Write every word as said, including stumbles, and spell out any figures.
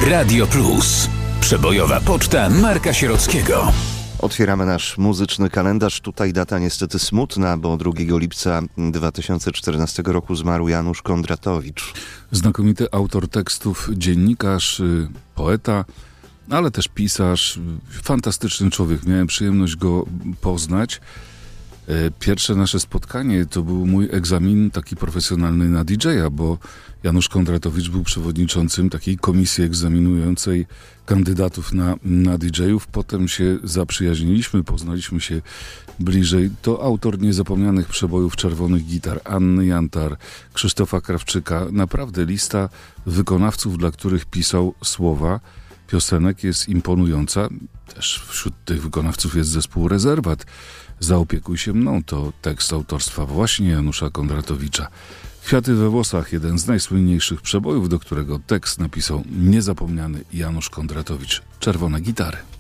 Radio Plus. Przebojowa poczta Marka Sierockiego. Otwieramy nasz muzyczny kalendarz. Tutaj data niestety smutna, bo drugiego lipca dwa tysiące czternastego roku zmarł Janusz Kondratowicz. Znakomity autor tekstów, dziennikarz, poeta, ale też pisarz. Fantastyczny człowiek. Miałem przyjemność go poznać. Pierwsze nasze spotkanie to był mój egzamin taki profesjonalny na D J a, bo Janusz Kondratowicz był przewodniczącym takiej komisji egzaminującej kandydatów na, na D J ów. Potem się zaprzyjaźniliśmy, poznaliśmy się bliżej. To autor niezapomnianych przebojów czerwonych gitar, Anny Jantar, Krzysztofa Krawczyka. Naprawdę lista wykonawców, dla których pisał słowa piosenek, jest imponująca. Też wśród tych wykonawców jest zespół Rezerwat. Zaopiekuj się mną to tekst autorstwa właśnie Janusza Kondratowicza. Kwiaty we włosach, jeden z najsłynniejszych przebojów, do którego tekst napisał niezapomniany Janusz Kondratowicz. Czerwone gitary.